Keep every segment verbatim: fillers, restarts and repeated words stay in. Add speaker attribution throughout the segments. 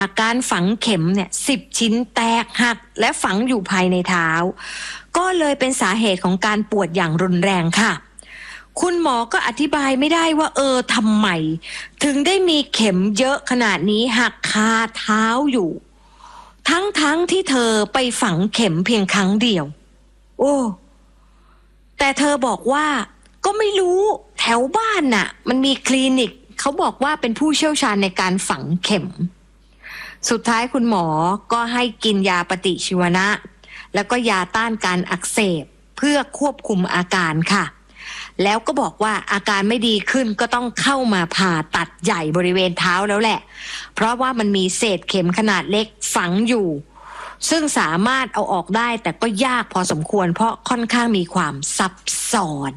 Speaker 1: อาการฝังเข็มเนี่ยสิบชิ้นแตกหักและฝังอยู่ภายในเท้าก็เลยเป็นสาเหตุของการปวดอย่างรุนแรงค่ะคุณหมอก็อธิบายไม่ได้ว่าเออทำไมถึงได้มีเข็มเยอะขนาดนี้หักคาเท้าอยู่ทั้งๆ ท, ที่เธอไปฝังเข็มเพียงครั้งเดียวโอ้แต่เธอบอกว่าก็ไม่รู้แถวบ้านน่ะมันมีคลินิกเขาบอกว่าเป็นผู้เชี่ยวชาญในการฝังเข็มสุดท้ายคุณหมอก็ให้กินยาปฏิชีวนะแล้วก็ยาต้านการอักเสบเพื่อควบคุมอาการค่ะแล้วก็บอกว่าอาการไม่ดีขึ้นก็ต้องเข้ามาผ่าตัดใหญ่บริเวณเท้าแล้วแหละเพราะว่ามันมีเศษเข็มขนาดเล็กฝังอยู่ซึ่งสามารถเอาออกได้แต่ก็ยากพอสมควรเพราะค่อนข้างมีความซับซ้อน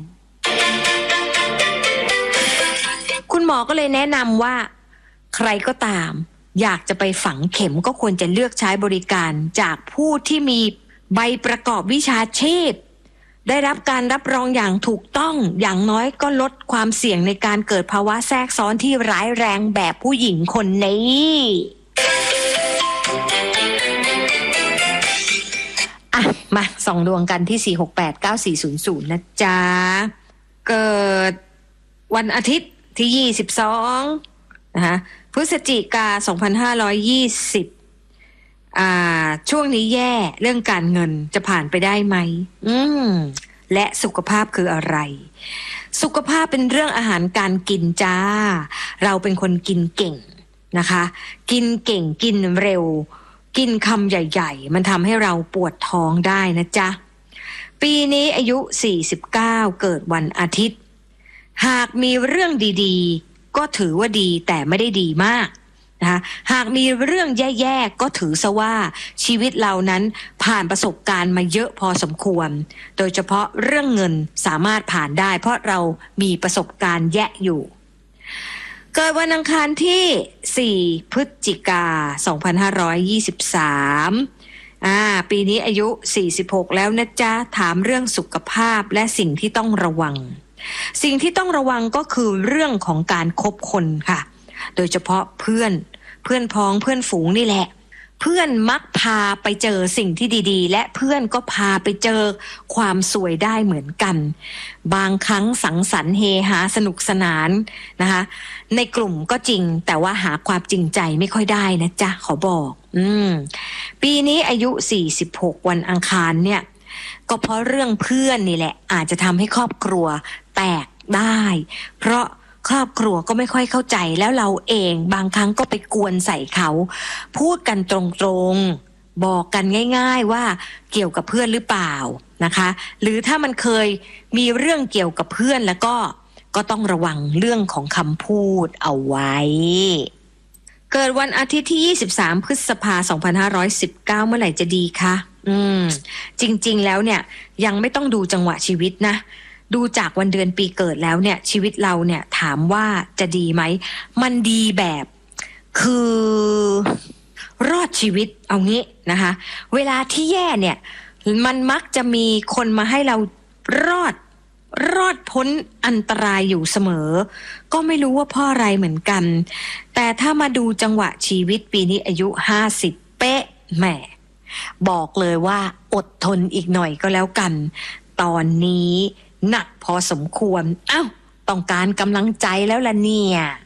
Speaker 1: คุณหมอก็เลยแนะนำว่าใครก็ตามอยากจะไปฝังเข็มก็ควรจะเลือกใช้บริการจากผู้ที่มีใบประกอบวิชาชีพได้รับการรับรองอย่างถูกต้องอย่างน้อยก็ลดความเสี่ยงในการเกิดภาวะแทรกซ้อนที่ร้ายแรงแบบผู้หญิงคนนี้อ่ะมาส่องดวงกันที่ สี่หกแปด เก้าสี่ศูนย์ศูนย์ นะจ๊ะเกิดวันอาทิตย์ที่ยี่สิบสองนะคะพฤศจิกายนสองพันห้าร้อยยี่สิบอ่าช่วงนี้แย่เรื่องการเงินจะผ่านไปได้ไหมอืมและสุขภาพคืออะไรสุขภาพเป็นเรื่องอาหารการกินจ้าเราเป็นคนกินเก่งนะคะกินเก่งกินเร็วกินคำใหญ่ๆมันทำให้เราปวดท้องได้นะจ๊ะปีนี้อายุสี่สิบเก้าเกิดวันอาทิตย์หากมีเรื่องดีๆก็ถือว่าดีแต่ไม่ได้ดีมากนะคะหากมีเรื่องแย่ๆก็ถือซะว่าชีวิตเรานั้นผ่านประสบการณ์มาเยอะพอสมควรโดยเฉพาะเรื่องเงินสามารถผ่านได้เพราะเรามีประสบการณ์แย่อยู่เกิดวันอังคารที่สี่พฤศจิกายนสองพันห้าร้อยยี่สิบสามอ่าปีนี้อายุสี่สิบหกแล้วนะจ๊ะถามเรื่องสุขภาพและสิ่งที่ต้องระวังสิ่งที่ต้องระวังก็คือเรื่องของการคบคนค่ะโดยเฉพาะเพื่อนเพื่อนพ้องเพื่อนฝูงนี่แหละเพื่อนมักพาไปเจอสิ่งที่ดีๆและเพื่อนก็พาไปเจอความสวยได้เหมือนกันบางครั้งสังสรรค์เฮฮาสนุกสนานนะคะในกลุ่มก็จริงแต่ว่าหาความจริงใจไม่ค่อยได้นะจ๊ะขอบอกอืมปีนี้อายุสี่สิบหกวันอังคารเนี่ยก็เพราะเรื่องเพื่อนนี่แหละอาจจะทำให้ครอบครัวแตกได้เพราะครอบครัวก็ไม่ค่อยเข้าใจแล้วเราเองบางครั้งก็ไปกวนใส่เขาพูดกันตรงๆบอกกันง่ายๆว่าเกี่ยวกับเพื่อนหรือเปล่านะคะหรือถ้ามันเคยมีเรื่องเกี่ยวกับเพื่อนแล้วก็ก็ต้องระวังเรื่องของคำพูดเอาไว้เกิดวันอาทิตย์ที่ยี่สิบสามพฤษภาคมสองพันห้าร้อยสิบเก้าเมื่อไหร่จะดีคะอืมจริงๆแล้วเนี่ยยังไม่ต้องดูจังหวะชีวิตนะดูจากวันเดือนปีเกิดแล้วเนี่ยชีวิตเราเนี่ยถามว่าจะดีไหมมันดีแบบคือรอดชีวิตเอางี้นะคะเวลาที่แย่เนี่ยมันมักจะมีคนมาให้เรารอดรอดพ้นอันตรายอยู่เสมอก็ไม่รู้ว่าเพราะอะไรเหมือนกันแต่ถ้ามาดูจังหวะชีวิตปีนี้อายุห้าสิบเป๊ะแหมบอกเลยว่าอดทนอีกหน่อยก็แล้วกันตอนนี้หนักพอสมควรอ้าวต้องการกำลังใจแล้วล่ะเนี่ย